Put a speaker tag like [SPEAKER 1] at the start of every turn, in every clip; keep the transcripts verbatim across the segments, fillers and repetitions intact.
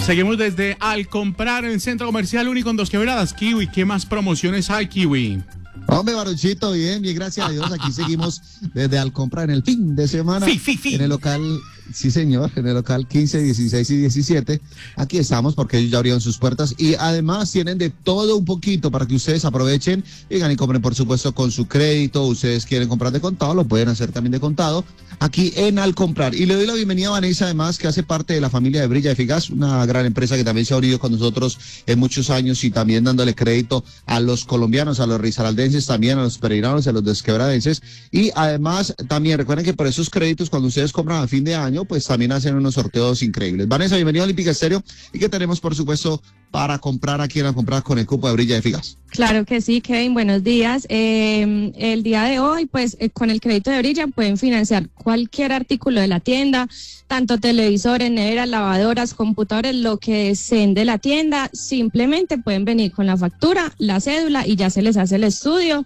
[SPEAKER 1] Seguimos desde Al Comprar en el Centro Comercial Único en Dos Quebradas. Kiwi, ¿qué más promociones hay, Kiwi?
[SPEAKER 2] Hombre, Baruchito, bien, bien, gracias a Dios. Aquí seguimos desde Al Comprar en el fin de semana.
[SPEAKER 1] Fi, fi, fi.
[SPEAKER 2] En el local, sí señor, en el local quince, dieciséis y diecisiete. Aquí estamos porque ellos ya abrieron sus puertas y además tienen de todo un poquito para que ustedes aprovechen, vengan y compren, por supuesto, con su crédito. Ustedes quieren comprar de contado, lo pueden hacer también de contado aquí en Al Comprar. Y le doy la bienvenida a Vanessa, además, que hace parte de la familia de Brilla Eficaz, una gran empresa que también se ha unido con nosotros en muchos años y también dándole crédito a los colombianos, a los risaraldenses, también a los pereiranos, a los desquebradenses. Y además, también recuerden que por esos créditos, cuando ustedes compran a fin de año, pues también hacen unos sorteos increíbles. Vanessa, bienvenida a Olímpica Estéreo. ¿Y qué tenemos, por supuesto, para comprar aquí en Al Comprar con el cupo de Brilla Eficaz?
[SPEAKER 3] Claro que sí, Kevin, buenos días. Eh, el día de hoy, pues eh, con el crédito de Brilla pueden financiar cualquier artículo de la tienda, tanto televisores, neveras, lavadoras, computadores, lo que deseen de la tienda. Simplemente pueden venir con la factura, la cédula y ya se les hace el estudio.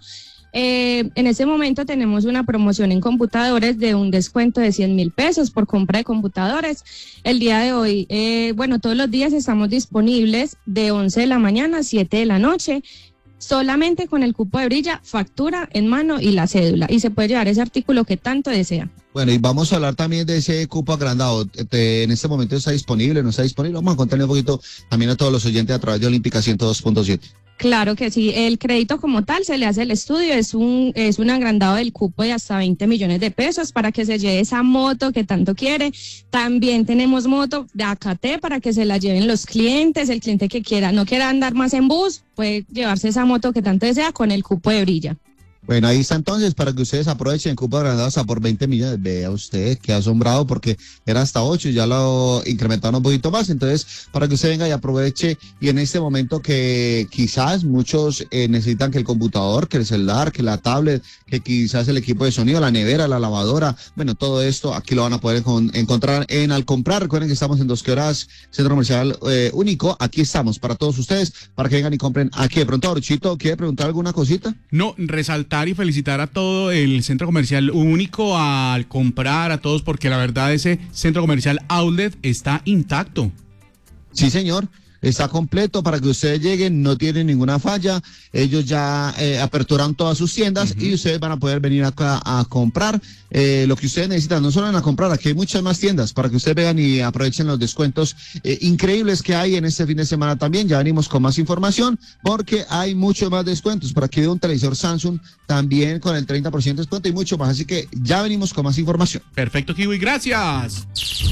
[SPEAKER 3] Eh, en este momento tenemos una promoción en computadores de un descuento de cien mil pesos por compra de computadores. El día de hoy, eh, bueno, todos los días estamos disponibles de once de la mañana a siete de la noche, solamente con el cupo de Brilla, factura en mano y la cédula, y se puede llevar ese artículo que tanto desea.
[SPEAKER 2] Bueno, y vamos a hablar también de ese cupo agrandado. Te, en este momento está disponible, no está disponible. Vamos a contarle un poquito también a todos los oyentes a través de Olímpica ciento dos punto siete.
[SPEAKER 3] Claro que sí, el crédito como tal se le hace el estudio, es un es un agrandado del cupo de hasta veinte millones de pesos para que se lleve esa moto que tanto quiere. También tenemos moto de A K T para que se la lleven los clientes, el cliente que quiera, no quiera andar más en bus, puede llevarse esa moto que tanto desea con el cupo de Brilla.
[SPEAKER 2] Bueno, ahí está entonces, para que ustedes aprovechen cupo agrandado hasta por veinte millones. Vea usted, que asombrado porque era hasta ocho, ya lo incrementaron un poquito más. Entonces, para que usted venga y aproveche, y en este momento que quizás muchos eh, necesitan que el computador, que el celular, que la tablet, que quizás el equipo de sonido, la nevera, la lavadora, bueno, todo esto aquí lo van a poder con, encontrar en Al Comprar. Recuerden que estamos en Dos Quebradas, Centro Comercial eh, Único. Aquí estamos para todos ustedes, para que vengan y compren aquí. De pronto, Aruchito, ¿quiere preguntar alguna cosita?
[SPEAKER 1] No, resaltar y felicitar a todo el Centro Comercial Único, Al Comprar, a todos, porque la verdad ese Centro Comercial Outlet está intacto.
[SPEAKER 2] Sí, señor. Está completo para que ustedes lleguen, no tienen ninguna falla. Ellos ya eh, aperturaron todas sus tiendas uh-huh. y ustedes van a poder venir acá a comprar eh, lo que ustedes necesitan. No solo van a comprar, aquí hay muchas más tiendas para que ustedes vean y aprovechen los descuentos eh, increíbles que hay en este fin de semana también. Ya venimos con más información porque hay muchos más descuentos. Por aquí veo un televisor Samsung también con el treinta por ciento de descuento y mucho más. Así que ya venimos con más información.
[SPEAKER 1] Perfecto, Kiwi, gracias.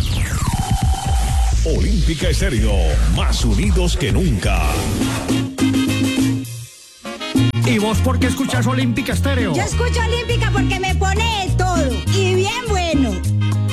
[SPEAKER 4] Olímpica Estéreo, más unidos que nunca.
[SPEAKER 5] ¿Y vos por qué escuchás Olímpica Estéreo?
[SPEAKER 6] Yo escucho Olímpica